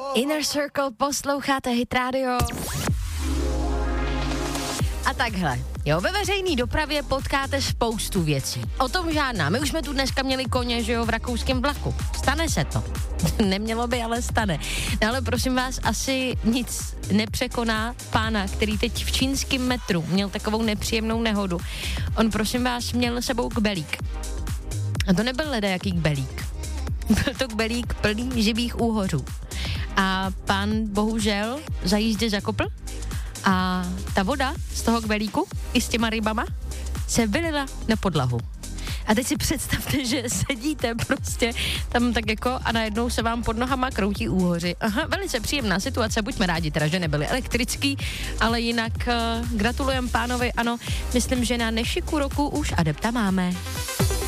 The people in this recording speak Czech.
Inner Circle, posloucháte Hit Radio. A takhle, jo, ve veřejné dopravě potkáte spoustu věcí. O tom žádná. My už jsme tu dneska měli koně, že jo, v rakouském vlaku. Stane se to. Nemělo by, ale stane. No ale prosím vás, asi nic nepřekoná pána, který teď v čínském metru měl takovou nepříjemnou nehodu. On, prosím vás, měl sebou kbelík. A to nebyl ledajaký kbelík. Byl to kbelík plný živých úhořů. A pán bohužel za jízdy zakopl a ta voda z toho kbelíku i s těma rybama se vylila na podlahu. A teď si představte, že sedíte prostě tam tak jako a najednou se vám pod nohama kroutí úhoři. Aha, velice příjemná situace, buďme rádi teda, že nebyly elektrický, ale jinak gratulujem pánovi, ano, myslím, že na nešiku roku už adepta máme.